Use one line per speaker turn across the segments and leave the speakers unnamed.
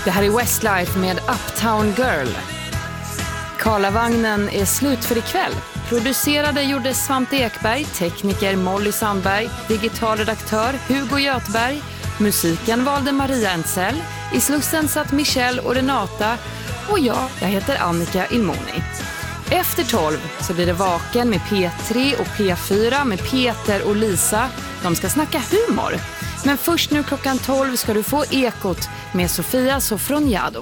Det här är Westlife med Uptown Girl. Karlavagnen är slut för ikväll. Producerade gjorde Svante Ekberg, tekniker Molly Sandberg, digitalredaktör Hugo Göthberg. Musiken valde Maria Ensel. I slussen satt Michelle och Renata. Och jag heter Annika Ilmoni. Efter 12 så blir det Vaken med P3 och P4 med Peter och Lisa. De ska snacka humor. Men först nu klockan 12 ska du få Ekot med Sofia Sofroniado.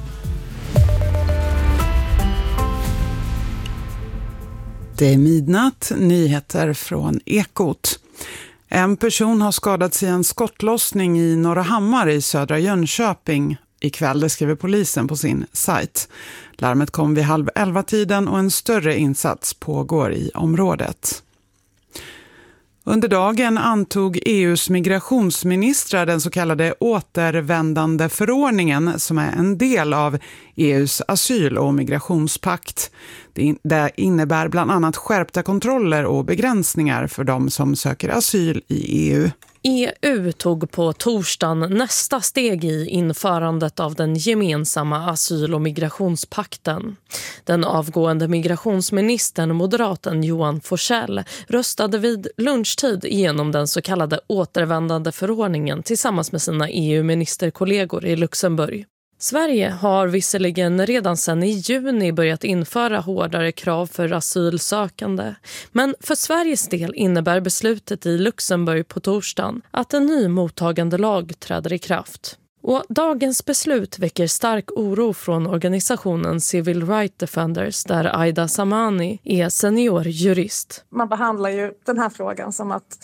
Det är midnatt, nyheter från Ekot. En person har skadats i en skottlossning i Norra Hammar i södra Jönköping. Ikväll, det skriver polisen på sin sajt. Larmet kom vid 10:30 och en större insats pågår i området. Under dagen antog EUs migrationsministrar den så kallade återvändande förordningen som är en del av EUs asyl- och migrationspakt. Det innebär bland annat skärpta kontroller och begränsningar för de som söker asyl i EU.
EU tog på torsdagen nästa steg i införandet av den gemensamma asyl- och migrationspakten. Den avgående migrationsministern, moderaten Johan Forssell, röstade vid lunchtid igenom den så kallade återvändande förordningen tillsammans med sina EU-ministerkollegor i Luxemburg. Sverige har visserligen redan sedan i juni börjat införa hårdare krav för asylsökande. Men för Sveriges del innebär beslutet i Luxemburg på torsdagen att en ny mottagande lag träder i kraft. Och dagens beslut väcker stark oro från organisationen Civil Rights Defenders där Aida Samani är seniorjurist.
Man behandlar ju den här frågan som att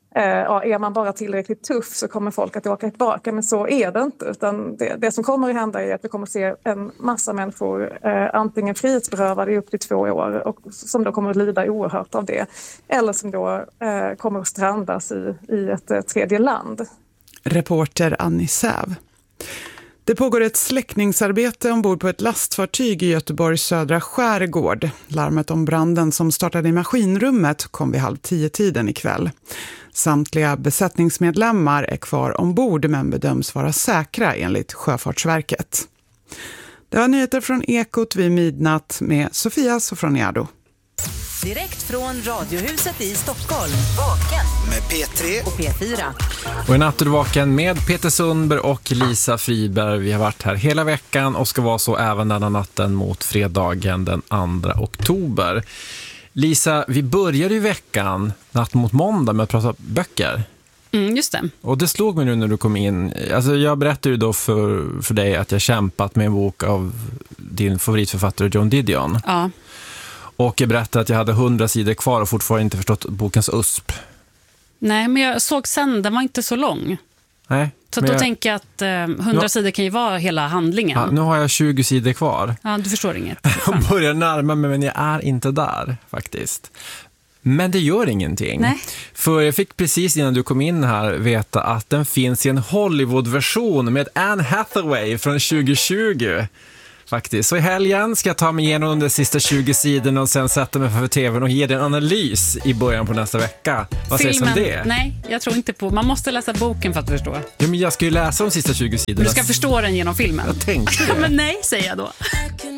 är man bara tillräckligt tuff så kommer folk att åka tillbaka, men så är det inte. Utan det som kommer att hända är att vi kommer att se en massa människor antingen frihetsberövade i upp till 2 år och som då kommer att lida oerhört av det, eller som då kommer att strandas i ett tredje land.
Reporter Annie Säv. Det pågår ett släckningsarbete ombord på ett lastfartyg i Göteborgs södra skärgård. Larmet om branden som startade i maskinrummet kom vid 9:30 ikväll. Samtliga besättningsmedlemmar är kvar ombord men bedöms vara säkra enligt Sjöfartsverket. Det var nyheter från Ekot vid midnatt med Sofia Sofroniado.
Direkt från Radiohuset i Stockholm. Vaken
med P3
och P4.
Och i natt är du vaken med Peter Sundberg och Lisa Friberg. Vi har varit här hela veckan och ska vara så även denna natten mot fredagen den 2 oktober. Lisa, vi började ju veckan natt mot måndag med att prata böcker.
Just det.
Och det slog mig nu när du kom in. Alltså jag berättade ju då för dig att jag kämpat med en bok av din favoritförfattare John Didion.
Ja.
Och jag berättade att jag hade 100 sidor kvar och fortfarande inte förstått bokens USP.
Nej, men jag såg sen, den var inte så lång.
Nej.
Så då tänker jag att 100 sidor kan ju vara hela handlingen.
Ja, nu har jag 20 sidor kvar.
Ja, du förstår inget.
Jag börjar närma mig, men jag är inte där faktiskt. Men det gör ingenting.
Nej.
För jag fick precis innan du kom in här veta att den finns i en Hollywood-version med Anne Hathaway från 2020. Faktiskt. Så i helgen ska jag ta mig igenom de sista 20 sidorna och sen sätta mig för tvn och ge dig en analys i början på nästa vecka. Vad sägs om det?
Nej, jag tror inte på. Man måste läsa boken för att förstå.
Ja, men jag ska ju läsa de sista 20 sidorna.
Du ska förstå den genom filmen.
Jag tänkte det.
Men nej, säger jag då.